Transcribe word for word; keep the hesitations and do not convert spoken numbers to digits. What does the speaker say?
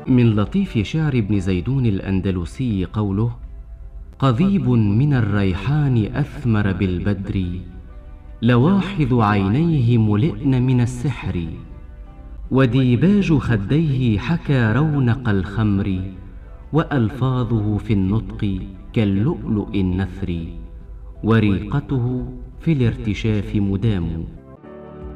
من لطيف شعر ابن زيدون الأندلسي قوله: قضيب من الريحان أثمر بالبدر، لواحظ عينيه ملئن من السحر، وديباج خديه حكى رونق الخمر، وألفاظه في النطق كاللؤلؤ النثر، وريقته في الارتشاف مدام.